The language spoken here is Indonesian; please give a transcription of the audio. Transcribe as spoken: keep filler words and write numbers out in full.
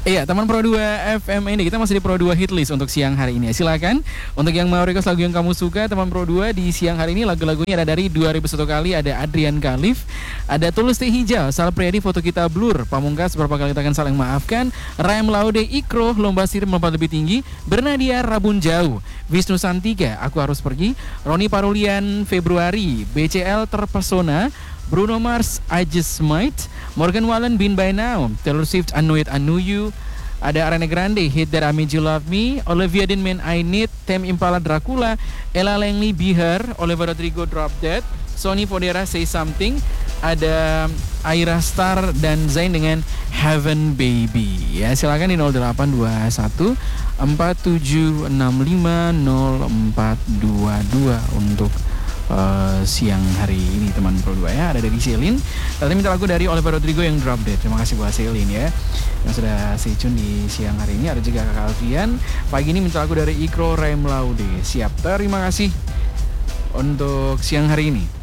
Iya, teman Pro dua F M ini kita masih di Pro dua Hitlist untuk siang hari ini. Silakan untuk yang mau request lagu yang kamu suka, teman Pro dua di siang hari ini lagu-lagunya ada dari dua ribu satu kali, ada Adrian Khalif, ada Tulus Teh Hijau, Sal Priadi, Foto Kita Blur, Pamungkas, Berapa Kali Kita Akan Saling Maafkan, Raim Laude, Ikro, Lomba Sirip Melompat Lebih Tinggi, Bernadia, Rabun Jauh, Wisnu Santika, Aku Harus Pergi, Roni Parulian, Februari, B C L Terpesona, Bruno Mars, I Just Might, Morgan Wallen, Been By Now, Taylor Swift, I Know It, I Knew You, ada Ariana Grande, Hit That I Made You Love Me, Olivia Dean, I Need, Tame Impala, Dracula, Ella Langley, Be Her, Olivia Rodrigo, Drop Dead, Sony Fodera, Say Something, ada Aira Star dan Zayn dengan Heaven Baby. Ya, silakan di nol delapan dua satu empat tujuh enam lima nol empat dua dua untuk Uh, siang hari ini teman Pro dua ya. Ada dari Celine. Tadi minta lagu dari Olivia Rodrigo yang Drop Dead. Terima kasih buat Celine ya yang sudah stay tune di siang hari ini. Ada juga Kakak Alfian. Pagi ini minta lagu dari Ikro, Raim Laude. Siap. Terima kasih untuk siang hari ini.